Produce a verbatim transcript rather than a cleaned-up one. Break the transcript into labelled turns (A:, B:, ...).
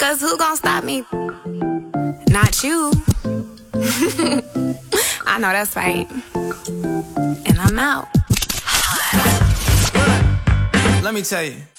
A: Cause who gon' stop me? Not you. I know that's right. And I'm out.
B: Let me tell you.